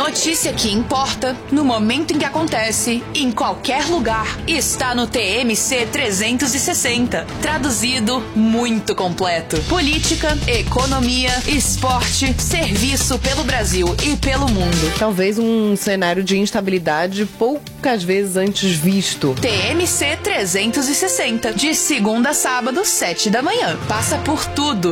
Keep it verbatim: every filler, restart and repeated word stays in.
Notícia que importa, no momento em que acontece, em qualquer lugar, está no T M C trezentos e sessenta. Traduzido, muito completo. Política, economia, esporte, serviço pelo Brasil e pelo mundo. Talvez um cenário de instabilidade poucas vezes antes visto. T M C trezentos e sessenta, de segunda a sábado, sete da manhã. Passa por tudo